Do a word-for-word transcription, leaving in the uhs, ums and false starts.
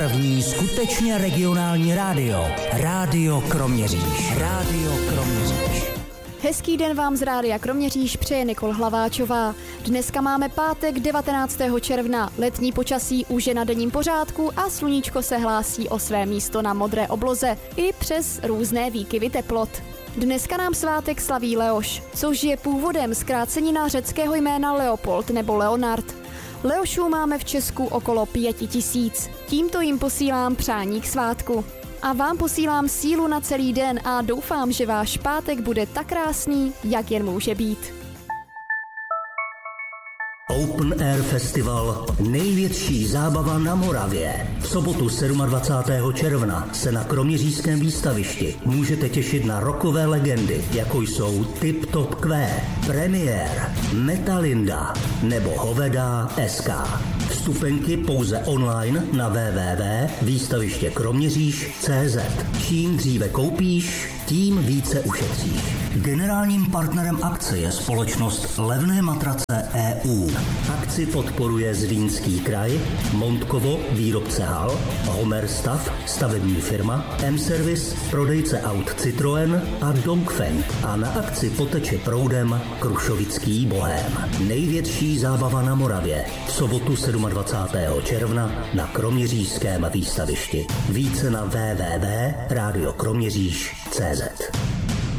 První skutečně regionální rádio. Rádio Kroměříž. Rádio Kroměříž. Hezký den vám z Rádia Kroměříž přeje Nikol Hlaváčová. Dneska máme pátek devatenáctého června. Letní počasí už je na denním pořádku a sluníčko se hlásí o své místo na modré obloze i přes různé výkyvy teplot. Dneska nám svátek slaví Leoš, což je původem zkrácenina řeckého jména Leopold nebo Leonard. Leošů máme v Česku okolo pěti tisíc. Tímto jim posílám přání k svátku. A vám posílám sílu na celý den a doufám, že váš pátek bude tak krásný, jak jen může být. Open Air Festival, největší zábava na Moravě. V sobotu dvacátého sedmého června se na Kroměřížském výstavišti můžete těšit na rockové legendy, jako jsou Tip Top Q, Premiér, Metalinda nebo Hoveda S K. Vstupenky pouze online na w w w tečka výstaviště kroměříž tečka cé zet. Čím dříve koupíš, tím více ušetříš. Generálním partnerem akce je společnost Levné matrace E U. Akci podporuje Zlínský kraj, Montkovo, výrobce hal, Homer Stav, stavební firma, M-Service, prodejce aut Citroën a Dongfeng. A na akci poteče proudem Krušovický bohém. Největší zábava na Moravě. V sobotu dvacátého sedmého června na Kroměřížském výstavišti. Více na w w w tečka rádio kroměříž tečka cé zet.